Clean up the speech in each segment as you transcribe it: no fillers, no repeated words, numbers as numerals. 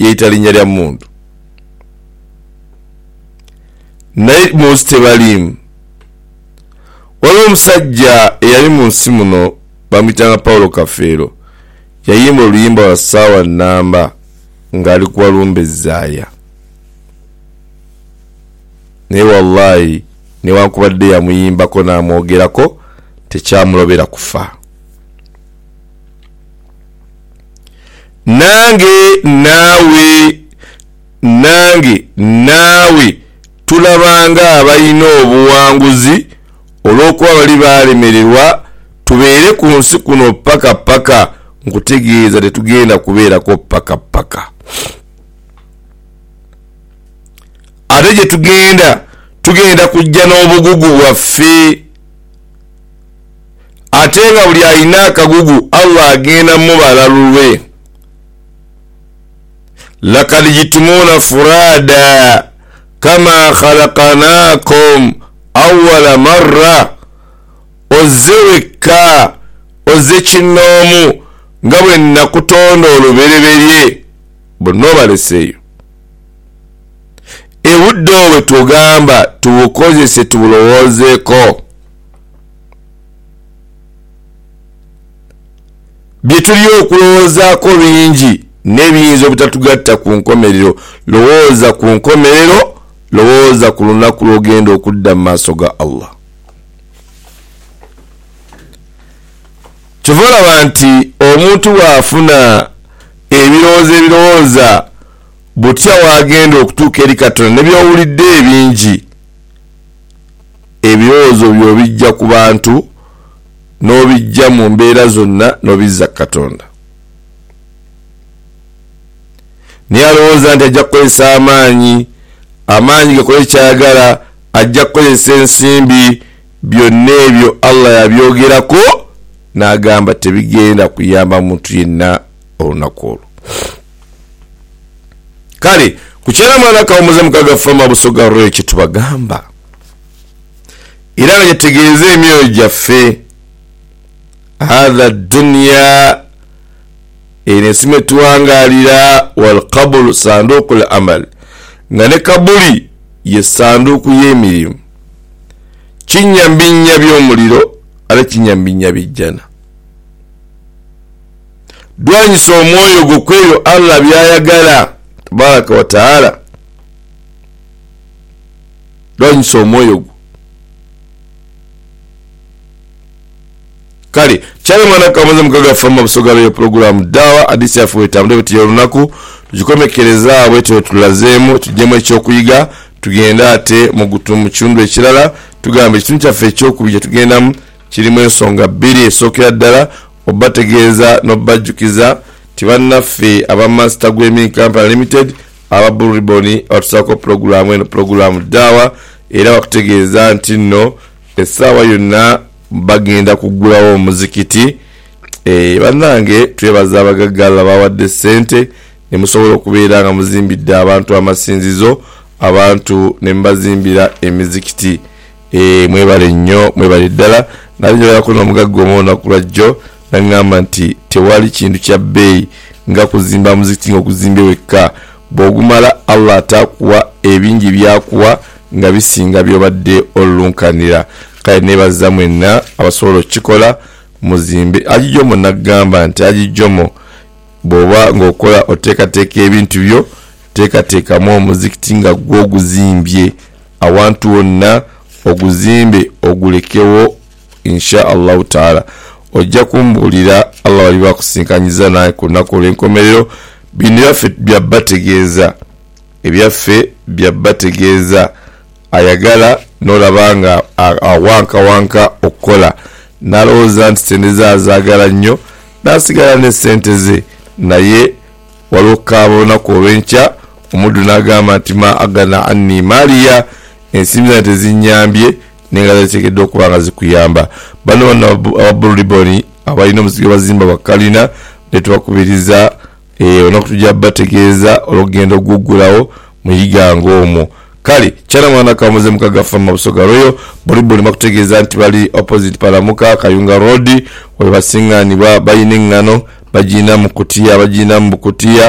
yeyita linnya lya muntu naye munsi tebalimu. Waliwo omusajja eyali mu nsi muno bamuyitanga Paulo Kafeero, yayimba oluyimba lwa ssaawa nnamba ng'ali ku Walumbe Zaaya, naye wallahi newankubadde yamuyimbako n'amwogerako tekyamulobera kufa. Nange naawe tulabanga abalina obuwanguzi olw'okuba bali baalemererwa tubeere ku nsi kuno paka nkutegeeza tetugenda kubeerako paka. Ate gye tugenda kujja n'obugugu bwaffe, ate nga buli alina akagugu Allah agenda mubala lulwe. Lakad jitumuna furada kama khalaqnakum awwala marra, ozze wekka ozze kinoomu nga bwe nakutonda olubereberye, bonna obaleseeyo. Ebudde obwe tugamba tubukozese tubulowoozeeko. Bye tuli okulowoozaako bingi n'ebiyinza obutatugatta ku nkomerero. Lowooza ku nkomerero, lowooza ku lunaku lw'ogenda okudda mu maaso ga Allah. Kyova olaba nti omuntu bw'afuna ebirowooza butya wagenda okutuuka eri Katonda, ne byowulidde ebingi, ebirowoozo by'obijja ku bantu n'obijja mu mbeera zonna n'obizza Katonda. Naye alowooza nti ajja kukozesa amaanyi gakole kyayagala, ajja kukozesa ensimbi, byonna ebyo Allah yabyogerako n'agamba tebigenda kuyamba muntu yenna olunaku olwo. Kale ku kyera mwana kawumuza mukaga fama busoga royo kye tubagamba era nga gyetegeeza emyoyo gyaffe, hadha dunya ensimu etuwangalira wal qabul sanduku amal, nga ne kabuli ye sanduku y'emirimu, kinyambinya by'omuliro ala kinyambinya bijjana. Dwanyisa omwoyo gwo kweyo Allah byayagala tabaraka wa taala, dwanyisa omwoyo gwo. Kale kyali mwana kamuze mukaga fama busoga lyo program dawa hadisi ya fueta mdebe tiyo lunaku tujikomekereza bwete tulazeemu tujjemu ekyokuyiga tugenda ate mu kitundu ekirala tugamba ekitundu kyaffe ekyokubiri tugendamu kirimu ensonga bbiri. Esookera ddala obategeeza n'obajjukiza tibannaffe aba Master Gaming Company Limited aba Blue Ribbon otusako program eno program dawa era bakutegeeza nti nno essaawa yonna bagenda kugulawo omuzikiti. Bannange twebaza abagaggala bawadde ssente ne musobola okubeera nga muzimbidde abantu amasinzizo, abantu ne mbazimbira emizikiti. Mwebale nnyo, mwebale ddala. Nalinjolako n'omugagga omw'olunaku lwajjo naŋŋamba nti tewali kintu kya bbeeyi nga kuzimba muzikiti ng'okuzimbe wekka. Bw'ogumala Allah atakuwa ebingi byakuwa nga bisinga byobadde olunkanira. Kale nebaza mwenna abasobola okikola muzimbe. Ajijomo nagamba nti ajijomo bw'oba ng'okola oteekateeka ebintu byo teekateekamu omuzikiti nga gw'oguzimbye awantu wonna oguzimbe ogulekewo insha Allahu taala. Ojja kumbuulira Allah wali bakusinkanyiza naye ku lunaku olw'enkomerero. Bino ebyaffe byabbategeeza ayagala n'olaba nga awanka okukola n'alowooza nti sente ze azaagala nnyo n'asigala ne ssente ze, naye waliwo kaaba olunaku olw'enkya omuddu n'agamba nti ma agana anni maaliya, ensimbi zange tezinnyambye nenga ziteekeddwa okuba nga zikuyamba. Bano bonna aba Blue Ribbon abalina omuziki bazimba bakalina ne tubakubiriza olunaku tujja bategeeza olw'okugenda okuguggulawo muyiganga omwo. Kale kyala mwana kamuze mukaga fama busoga royo Blue Ribbon bakutegeeza nti bali opposite Palamuka Kayunga Road we basinganibwa bayina engano bagina mu kutiya bagina mu kutiya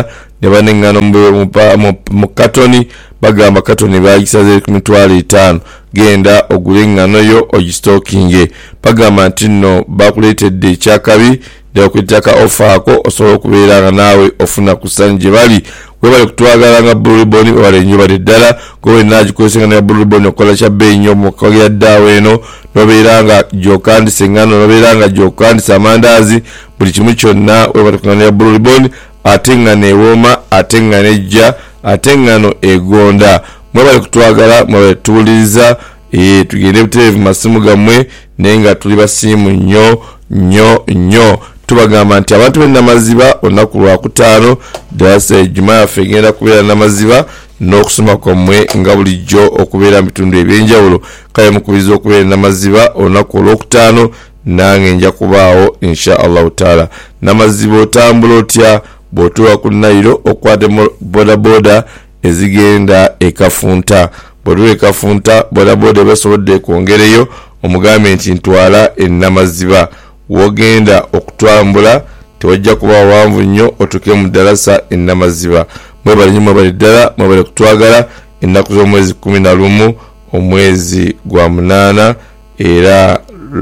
ne banengana mu katoni bagamba katoni bagisaze ku mitwalo 5 genda ogule engano yo ogistockinge bagamba nti nno bakuleetedde ekyakabi ndio kwitaka offer ako osobola okubeera naawe ofuna kusanje bali webale kutwagala nga Blue Ribbon wale nnyo bali ddala gowe nagikozesa nga Blue Ribbon okola kya bbeeyi nnyo mu kagira ddaawo eno nobeera nga gyokandisa engano nobeera nga gyokandisa amandaazi buli kimu kyonna webale kungana ya Blue Ribbon ate nga neewooma ate nga nejja ate ngano egonda mwebale kutwagala mwebale tuwuliriza tugende butereevu masimu gammwe naye nga tuli basiimu nnyo tubagamba nti abantu b'Namaziba olunaku lwakutaano ddala ejjuma yaffe egenda kubeera Namaziba n'okusoma kwammwe nga bulijjo okubeera mu bitundu ebyenjawulo kale mukubiriza okubeera Namaziba olunaku olwokutaano nange nja kubaawo insha allahu taala. Namaziba otambula otya bw'otuuka ku Nairo okwate bodaboda ezigenda ekafunta bw'otuuka ekafunta bodaboda basobodde kwongereyo omugambe nti ntwala Namaziba wogenda okutwambula tewajja kuba wanvu nnyo otuke mu ddalasa Namaziba mwebale nnyo mwebale ddala mwebale kutwagala ennaku z'omwezi 11 omwezi gwa 8 era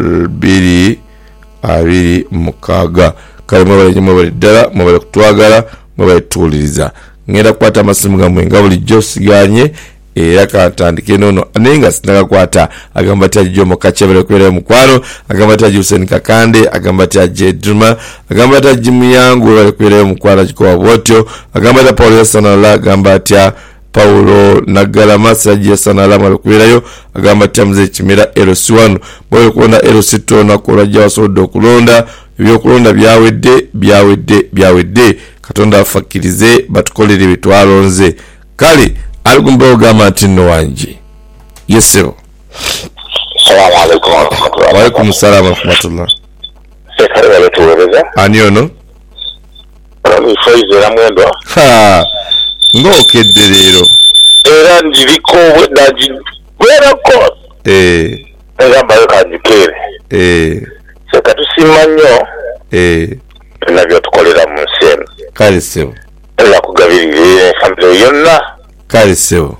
2026 kale mwebale nnyo mwebale ddala mwebale kutwagala mwebale tuwuliriza ngenda kukwata amasimu gammwe nga bulijjo siganye era katandike nono nenga sinagakwata agamba ati ajjo mukachebele kwera mukwano agamba ati Hussein Kakande agamba ati Jedruma agamba ati Jimu yangu wale kwera mukwano kikowa bwotyo agamba ati Paulo Sanala agamba ati Paulo Nagalama Saji Sanala wale kwerayo agamba ati Mzee Kimera LC1 boyo kuona LC2 na kulaja wasodo kulonda ebyokulonda byawedde Katonda afakirize batukolere bitwalonze kale Alikumbeo gama atino wanji. Yes, sir. Assalamu alaikum wa rahmatullah. Wa alaikum salam wa rahmatullah. Sekari wale tuweleza. Aniono? Rami Faizu la mwendo. Ha. Ngokedde leero. Era njiriko wedaji. Wera ko. Era mbayo kanjikere. Sekatu simanyo. Tunavyo tukolera munsienu. Kale sebo. Era kugabirire family yonna. Kale sebo.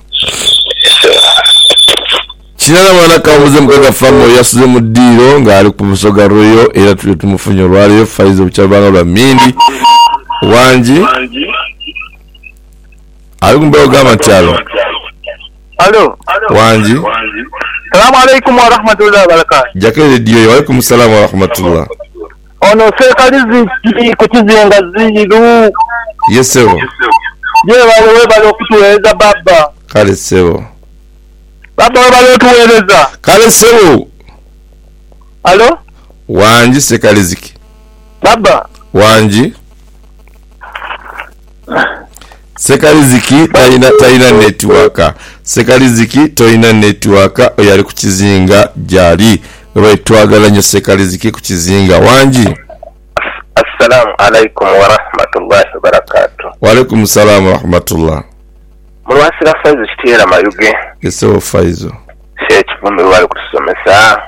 Kinana mwana kabuze mukaga famo yasuze mu ddiro nga ali ku Busoga Royo era tuli tumufunyo lwaliyo Faizo bukyabanga lwa Mindi wanji alikumbe ogama tyalo. Allo wanji Assalamu alaikum wa rahmatullahi wa barakatuh. Jakele dio wa alaikum salam wa rahmatullah. Ono sekalizi kukizenga ziru. Yes sebo. Je wale okutuweza baba. Kale sebo. Baba wale okutuweza. Kale sebo. Allo? Wanji sekaliziki. Baba. Wanji. Sekaliziki taina network. Sekaliziki toina network oyali kukizinga jali. Wewe twagala nnyo sekaliziki kukizinga wanji. Assalamu alaikum wa rahmatullahi wa barakatuh. Wa alaikum salam wa rahmatullah. Mulwasira Faizo kitera mayuge. Yeso Faizo. Sekivumbi wali kutusomesa.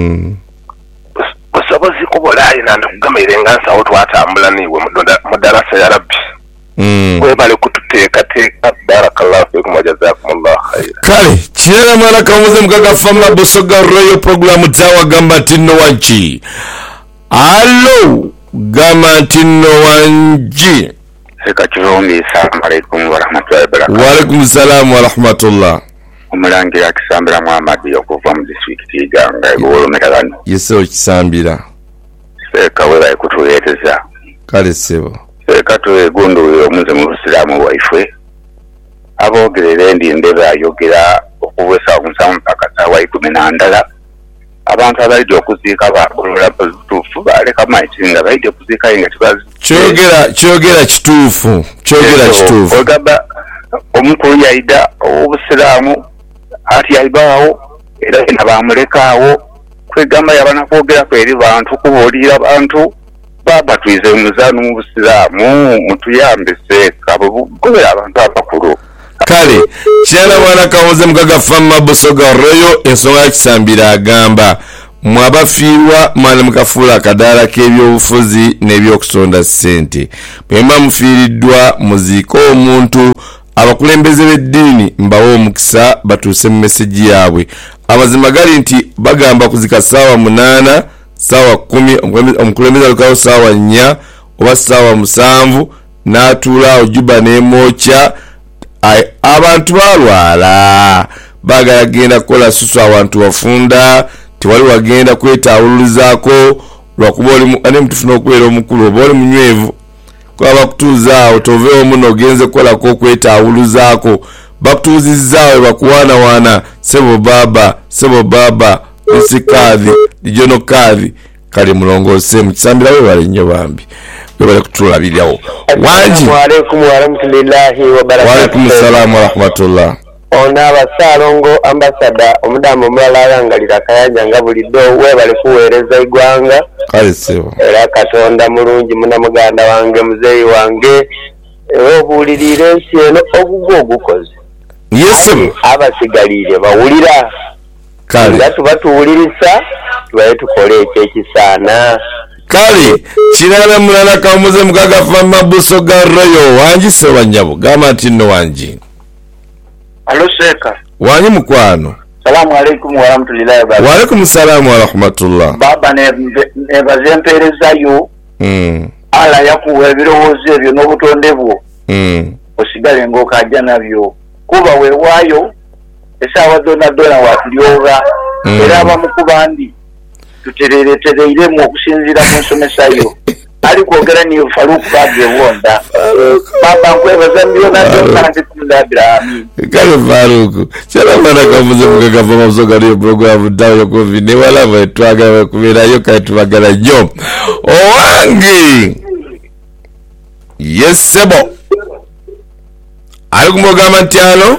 Kusobozi kubolayi nanda kugamire ngansa awo twatambula niwe mu darasa ya Rabbi. Webale kututeeka barakallahu fikum wa jazakumullahu khair. Kale kinana mwana kamuze mukaga fama Busoga Royo program tawa gamba tinno wanchi. Allo gama tinno wanji. Sekakivumbi assalamu alaikum wa rahmatullahi wa barakatuh. Wa alaikum salam wa rahmatullah. Omulangira Kisambira Muhammad okuva mu district Iganga ebolomekagano. Yeso Kisambira. Seka webale kutuweereza. Kale sebo. Seka twegundu omuze mu Islamu waifwe. Abogerera endinde ayogera okuwesa omusamu mpaka sawa 10 abantu abalidde okuziika bakolola butuufu baleka mayitinga balidde okuziika nga kibazi kyogera kituufu ogamba omukulu yaida obusiraamu ati yaibaawo era ena bamulekaawo kwegamba yabana kwogera kweri bantu kubuulira abantu baba tuize omuzaano mu busiraamu mutuyambe seeka bwegobera abantu abakulu. Kale kinana mwana kawoze mukaga fama Busoga Royo ensonga Kisambira agamba mwabafiirwa mwana mukafuula akadaala k'ebyobufuzi n'ebyokusonda ssente. bwemba mufiiriddwa muziike omuntu. abakulembeze b'eddiini mbawa omukisa batuuse mu meseji yaabwe. amazima gali nti bagamba kuzika ssaawa 8 ssaawa 10 omukulembeze alukawo ssaawa 4 oba ssaawa 7 n'atuula awo juba n'emwokya. abantu balwala baagala genda kukola susu awantu wafunda tewali wagenda kwetawuluzaako lwakuba oli mutufuna okubeera omukulu oba oli munywevu kuba bakutuuzaawo toveewo muno ogenze kukolako okwetawuluzaako bakutuuzizaawe bakuwaanawaana sebo baaba nsikaadhi lijono kaadhi kale mulongoose mukisambira webale nnyo bambi webale kutulabirirawo wangi waalaikum salaamu warahmatullah. ono abasaalongo ambasada omudamu omulala ayangalira akayanja nga buliddo webale kuweereza igwanga kale sebo era katonda mulungi muna muganda wange muzeeyi wange obuulirira ensi eno ogugwo ogukoze yesebo abasigalire bawulira kale nga tubatuwulirisa tubaye tukole ekyo ekisaana kale kirala mulala kamuze mukaga fama buso garrayo wangi sebo nyabo gamba nti nno wangi. Alo Seka. Wanyi mukwano. Salamu alaikum wa rahmatullahi wa barakatuh. Wa alaikum salamu wa rahmatullah. Baba ne bazemperezayo. Ala yakuwa ebirowoozo ebyo n'obutonde bwo. Osigale ng'okajja nabyo. Kuba weewaayo essaawa zonna watulyoga. Era abamu ku bandi tutereeretereiremu okusinziira ku nsomesa yo. Ali kwogera niyo Faruku Badewonda. Baba nkwebaza byonna byonna ndikundabira amin. Kale Faruku kyala mwana kamuze mukagava masoga ne program dawo yo covid ne wala batwaga kubeerayo kale tubagala nnyo owange yesebo ali kumugamba nti ano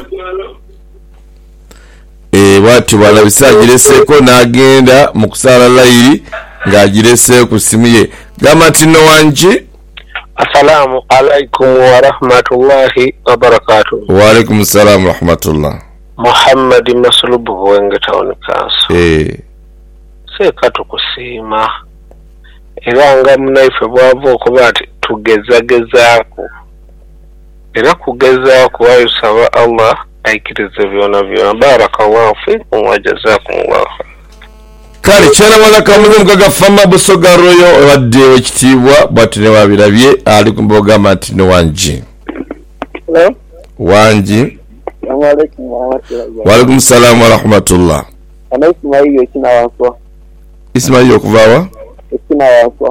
bwati bwala bisagireseeko n'agenda mu kusaala layiri ng'agirese ku simu ye gamba nti no wangi. Assalamu alaikum wa rahmatullahi wa barakatuh. Wa alaikum salam wa rahmatullah. Muhammad Maslubu Wenge Town Council. Seka tukusiima era nga munaife bwava okuba ati tugezagezaako era kugezaako wayusaba Allah aikirize byona byona. Barakallahu fikum wa jazakumullahu. Kale kyala wala kamuze mukaga fama busoga royo wadde ekitiibwa bwati ne wabirabye ali kumbogamba nti no wangi. Hello? Wangi. Assalamu alaikum wa rahmatullahi. Wa alaikum salam wa rahmatullah. Ana Ismail ekina wanswa. Ismail okuvawa? Ekina wanswa.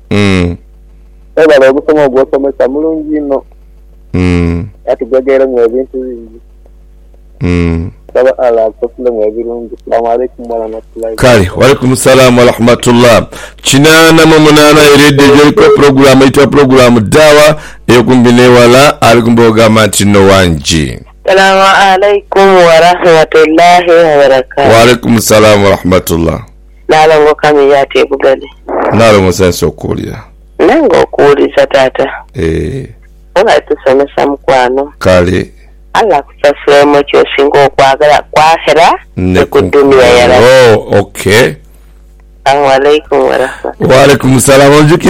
Ebale obusoma ogwosomesa mulungi nno. Atugegera mu ebintu bingi. Saba ala kusula mu ebirungi. Assalamu alaikum wa rahmatullahi. Kale wa alaikum salam wa rahmatullah. Kinana mu munana erede joliko program ito program dawa eyokumbine wala ali kumbogamba nti no wangi. Assalamu alaikum wa rahmatullahi wa barakatuh. Wa alaikum salam wa rahmatullah. Nalongo kami yate bugale. Nalongo senso okuulira. Nango okuwuliriza taata. Oba tusomesa mukwano. Kale. Allah kusasiremu kyosinga okwagala kwahera ne ku dunia yala. Oh, okay. Assalamu alaikum wa rahmatullahi. Wa alaikum salam.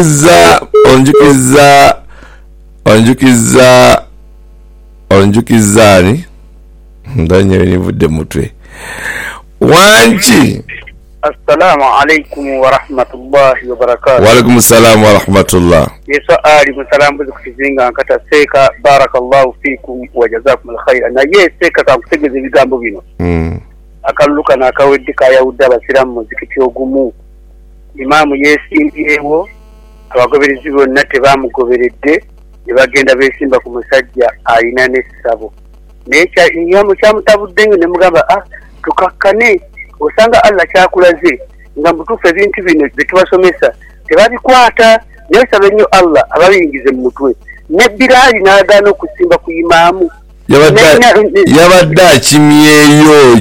Onjukizani ndanye nivudde mutwe wanchi. Assalamu alaikum wa rahmatullahi wa barakatuh. Wa alaikum salam wa rahmatullah. Yesa ali musalamu kukizinga nkata Seka barakallahu fikum wa jazakumul khair. Na ye Seka kakutegeze bigambo bino. Akaluka na akawedde kayawudde abasiramu muzikiti ogumu. Imamu yesimbirewo abagoberezi bonna tebamugoberedde ne bagenda beesimba ku musajja alina n'essabo. Naye imamu kyamutabudde ne mugamba tukakkane osanga Allah kyakulaze nga mutuufu ebintu bino bye tubasomesa tebabikwata. Naye saba nnyo Allah ababiyingize mu mutwe. Ne Biraali n'agaana okusimba ku imamu. Yabadde akimyeyo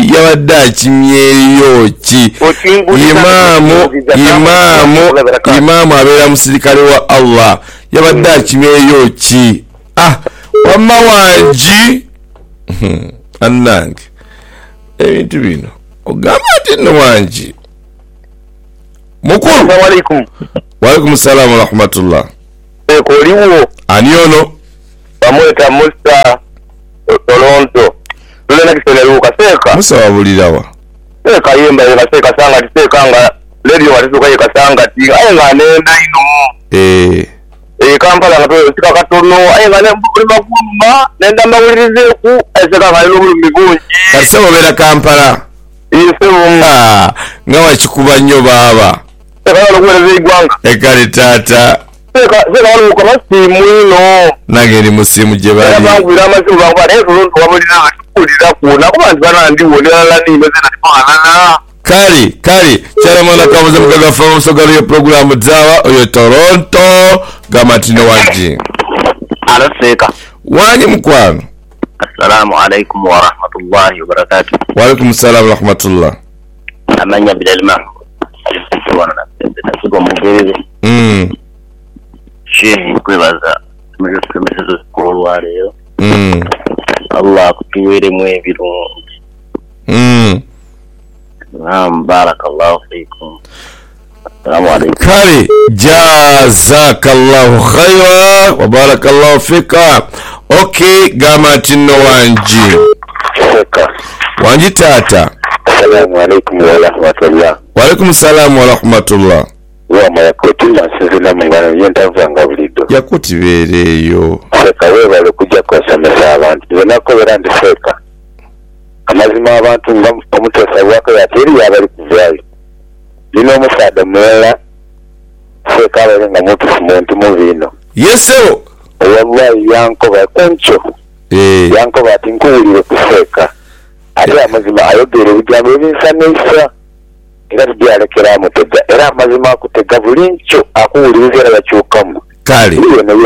ki imamu abeera musirikale wa Allah yabadde akimyeyo ki wamma wangi annange ebintu bino ogamba ati no wangi Mukulu. Assalamu alaikum. Wa alaikum assalam wa rahmatullah. Koliwo. Ani ono? Bamweta Musa Toronto. Tulena kiseleruka seka. Musa wabulirawa. Seka yemba seka sanga tisekanga radio watisuka yekasanga ti ayenga nenda ino. Kampala ngato sika katono ayenga ne mbulima nenda mawulirize ku seka ngalo mulungi. Kase obera Kampala. Ngawa chikuba nnyo baba. Seka ngalo igwanga. Ekali tata. Seka ngalo ko basimu ino. Nageri musimu je bali. Bangwira amasimu bangwa ezo wabulira kulira kuna kubantu bana ndiwolera la nime zena tipana. Kali cyara mwana kamuze mugaga famu sogalo yo program dawa oyo Toronto gamatino waji. Alaseka. Wani mkwano. Assalamu alaikum wa rahmatullahi wa barakatuh. Wa alaikum assalam wa rahmatullah. Amanya bilal wana na sigo mugeze. Shehe kwebaza mujusomesa ko leo. Allah kutuwere mwe birungi. Barakallahu fikum. Assalamu alaikum. Kali jazakallahu khayra wa barakallahu fika. Okay, gamatino wanji. Wanji tata. Assalamu alaikum wa rahmatullah. Wa alaikum assalam wa rahmatullah. Wa mayakotila sizina mungana yenda vanga bulido. Yakuti bereyo. Seka wewe alikuja kwa samesa abantu. Wenako berandi seka. Amazima abantu omutesa wako yateri yabali kuvayo. Lino omusada mwela seka abalenga mutu simuntu muvino. Yeso. Wallahi yanko bakoncho. Yanko batinkulire kuseka. Ate amazima ayogere bijambo ebinsanisa. Era byalekera mutega. Era amazima akutega bulincho akuwuliriza bakyukamu. Kali.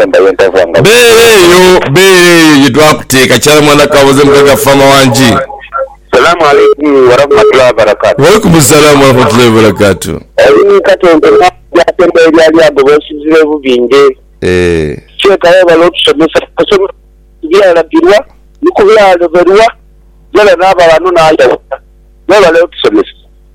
Bereyo yitwakuteeka cyara mwana kabuze mugaga fama wanji. Assalamu alaikum wa rahmatullahi wa barakatuh. Wa alaikum assalam wa rahmatullahi wa barakatuh. Katonda yatembe ebyali abo bosizire bubinge. Cheka yaba lokusomesa kusoma byalabirwa nikubyaloberwa yala naba bantu nayo. Yaba lokusomesa.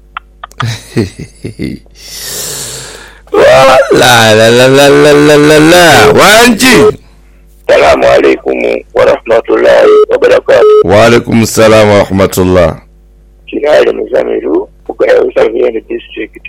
La wanji. Assalamu alaikum wa rahmatullahi wa barakatuh. Wa alaikum assalam wa rahmatullah. Kinale muzamiru ukaya usaviyene district.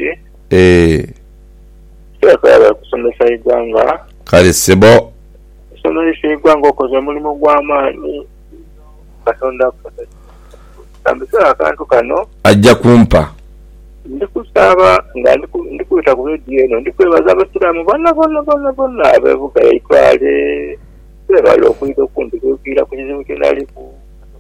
Seka yaba kusomesa igwanga. Kali sebo. Kusomesa igwanga okoze mulimo gw'amaani. Katonda kufata. Tambisa akantu kano. Ajja kumpa. Ndikusaba nga ndikuita ku radio eno ndikwebaza abasiramu bonna abevuga yaitwale sebalo okuita okundikira ku kizibu kyendali ku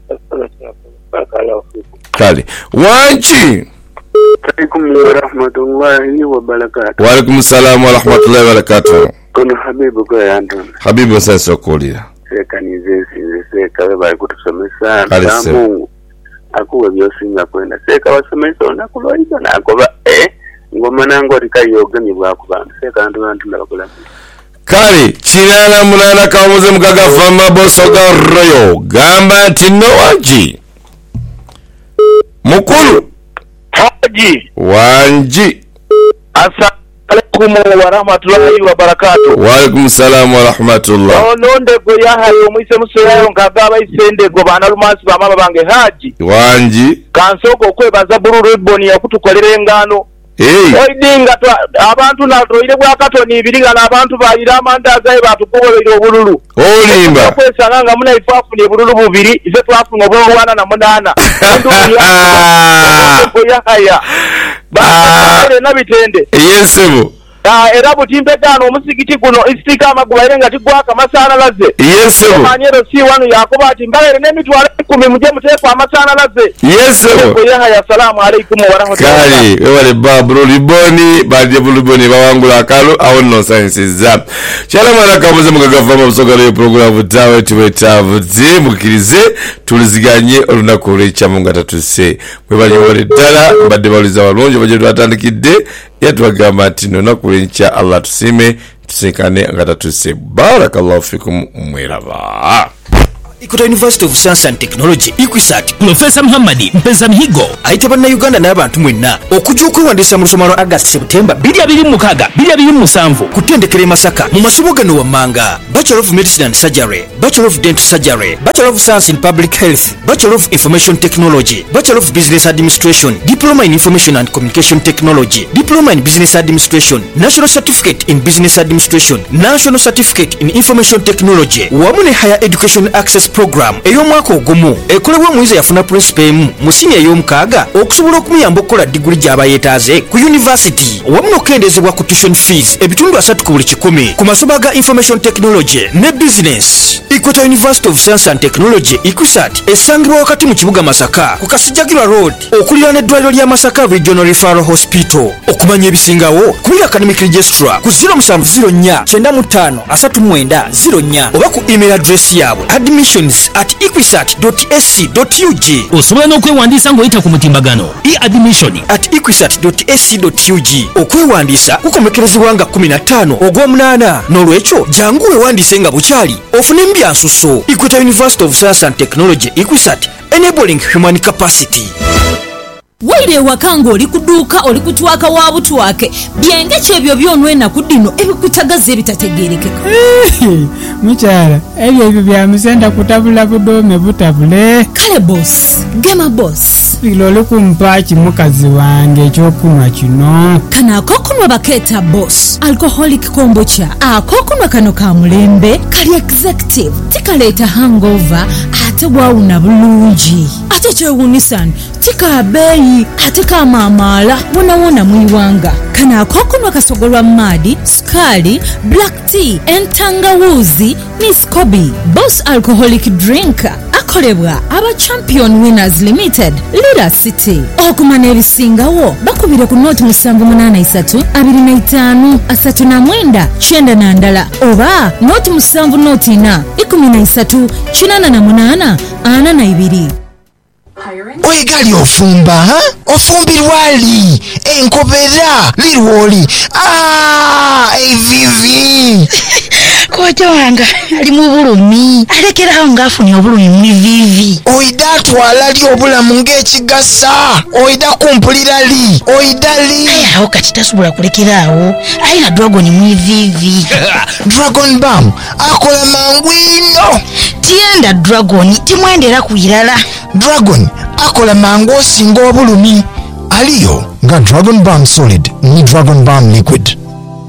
Kali wanchi. Alaikum wa rahmatullahi wa barakatuh. Wa alaikum assalam wa rahmatullahi wa barakatuh. Kono Habibu kwa yandu. Habibu sasa okulira. Seka seka bali kutusomesa na Mungu. Akuwe byosinga kwenda seka basomesa onakuloiza nakoba ngoma nango rikayoga ni bwakubantu seka abantu ndabakola. Kali chinala munana kamuze mugaga fama bosoga royo gamba tino waji. Mukulu Haji wanji. Assalamu wa rahmatullahi wa barakatuh. Wa alaikum assalam wa rahmatullah. Ononde go yahayo mwise musoyayo ngagaba isende go bana lumansi bamama bange Haji Wanji kansoko kwebaza Blue Ribbon yakutukolera engano. Oidinga abantu natoire bwa katoni ibiriga nabantu bayira amandaza e batukubolera obululu. Olimba kwesanga nga muna ifafu ni bululu bubiri ize twafunga obulwana na munana. Ko yahaya. Ba na bitende. Yesebo. Era butimbe gano omusigiti guno istika amagubaire nga tigwaka masana laze. Yesebo. Manyero si wanu yakuba ati mbale ne mitwala 10 muje mutefa amasana laze. Yesebo. Ko yahaya assalamu alaikum wa rahmatullahi. Kali wale babro liboni baje buluboni bawangula akalo awonno sciences za. Chala mara kamuze mugaga fama busogalo yo program tawe tuwetavuze mukirize tuliziganye olunako lwecha mungu atatuse. Mwe baje wale dala badde baluza balonjo baje twatandikidde yatwagamba ati nonakulencha Allah tusime tusekane ngatatuse. Barakallahu fikum mwelaba. Equator University of Science and Technology ICUSAT Professor Muhammad Mpeza Mihigo ayite bannayuganda n'abantu mwenna okujja okwewandiisa mu lusoma lwa August September 2026 2027 ku ttendekero e Masaka mu masomo gano wammanga Bachelor of Medicine and Surgery, Bachelor of Dental Surgery, Bachelor of Science in Public Health, Bachelor of Information Technology, Bachelor of Business Administration, Diploma in Information and Communication Technology, Diploma in Business Administration, National Certificate in Business Administration, National Certificate in Information Technology, wamu ne Higher Education Access Program ey'omwaka ogumu ekolebwa omuyizi yafuna principal emu mu senior ey'omukaaga okusobola okumuyamba okukola diguli gy'aba yeetaaze ku university wamu n'okukendezebwa ku tuition fees ebitundu 3 ku buli 100 ku masomo ga Information Technology ne Business. Equator University of Science and Technology ICUSAT esangibwa wakati mu kibuga Masaka ku Kasijjagirwa Road okuliraana eddwaliro lya Masaka Regional Referral Hospital. Okumanya ebisingawo kubira academic registrar ku 0704953904 oba ku email address yaabwe admissions@equisat.ac.ug. osobola n'okwewandiisa ng'oyita ku mutimbagano e-admission@equisat.ac.ug. okwewandiisa kukomekerezebwa nga 15 ogw'omunaana n'olwekyo jangu weewandiise nga bukyali ofune mbyansuso. Equator University of Science and Technology ICUSAT enabling human capacity. Waire wakanga oli kuduuka oli kutwaka wa butwake byenge kyebyo byonwena ku dino ebikutagaza ebitategeerekeka. Mukyala ebyo bya musenda kutabula budome butabule. Kale boss gema boss bilole kumpaki mukazi wange ekyokunwa kino. Kana akokunwa bakeeta boss alcoholic kombucha. Akokunwa kano ka mulembe kali executive tikaleeta hangover ate waawuna bulungi ate kyewuunisani tikabeeyi ate kamamaala wonawona mwiwanga. Kana akokunwa kasogolwa madi sukali black tea entangawuzi ne scoby. Boss alcoholic drink akolebwa aba Champion Winners Limited Lira City. Okumana ebisingawo bakubire ku noti 783 25 39 92 oba noti 7 noti 4 13 88 42. Oyigali ofumba ofumbirwa li enkobera lirwoli evivi kojo wanga ali mu bulumi alekeraho ngafunye obulumi mu vivi. Oida twala li obulamu ng'ekigasa oida kumpulira li oida li awo kati tasobola kulekerawo ayina dragon mu vivi. Dragon Balm akola mangu ino. Tienda dragon timwendera kuyirala. Dragon akola mangu osinga obulumi. Aliyo nga Dragon Balm Solid ni Dragon Balm Liquid.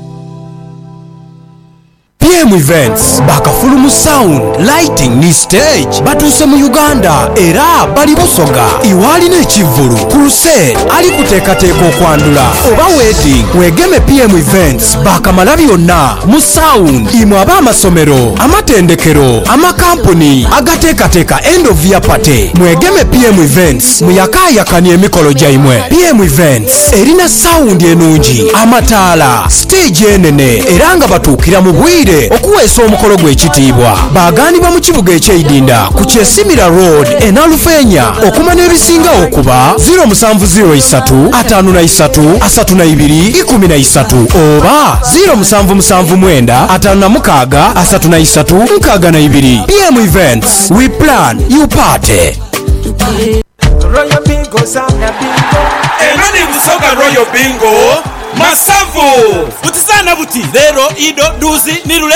PM Events bakafulumu sound lighting ni stage batuse mu Uganda era bali Busoga iwali n'ekivulu crusade ali kuteekateeka okwandula oba wedding wegeme PM Events bakamala byonna mu sound imwe ab'amasomero amatendekero amakampuni agateekateeka end of year party mwegeme PM Events muyakaayakani emikolo gyaimwe. PM Events erina sound enungi amataala stage enene era nga batuukira mu bwire okuweesa omukolo gw'ekitiibwa. Baagandibwa mu kibuga eky'Eidinda ku Kyesimira Road Enalufeenya. Okumanya ebisingawo okuba 0703 53 32 13 oba 0779 56 33 62. PM Events, we plan, you party. Royal Bingo Zambia Bingo Enani Busoga Royal Bingo Masavu Utizana buti Zero Ido Duzi Nirule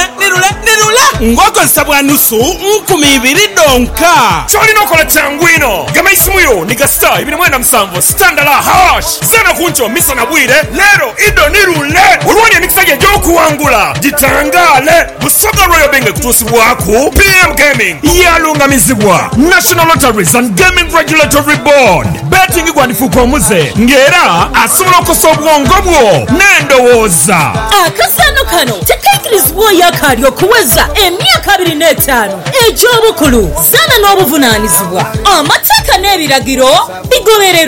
Ngoko nsabwa nusu 12 donka Choli nokola changwino Gama isimuyo Niga star Ibini mwenda msamvo Standala hash Zena kuncho Misa na bwire Lero Ido Nirule Uruwani ya nikisage joku wangula Jitangale Busoga Royal Bingo kutusi waku PM Gaming Yalunga mizibwa National Lotteries and Gaming Regulatory Board Betting igwanifu kwa muze Ngera Asuro kosobwongo bwo Nendowoza Akasano kano Tekekirizibwa yakali okuweza emyaka 25 eky'obukulu zana n'obuvunaanyizibwa amateeka n'ebiragiro bigobererwa.